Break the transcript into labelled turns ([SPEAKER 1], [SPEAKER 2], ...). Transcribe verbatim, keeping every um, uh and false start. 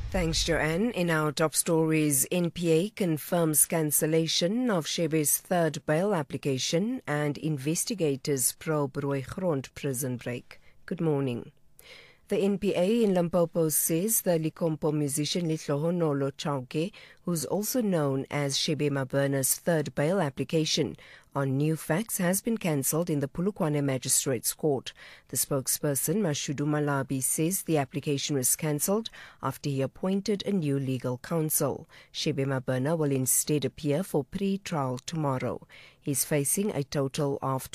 [SPEAKER 1] Thanks, Joanne. In our top stories, N P A confirms cancellation of Shebe's third bail application and investigators probe Roy Grond prison break. Good morning. The N P A in Limpopo says the Likompo musician Lihlohonolo Chauke, who's also known as Shebe Maburna's third bail application, on new facts has been cancelled in the Polokwane Magistrates Court. The spokesperson, Mashudu Malabi, says the application was cancelled after he appointed a new legal counsel. Shebe Maburna will instead appear for pre-trial tomorrow. He's facing a total of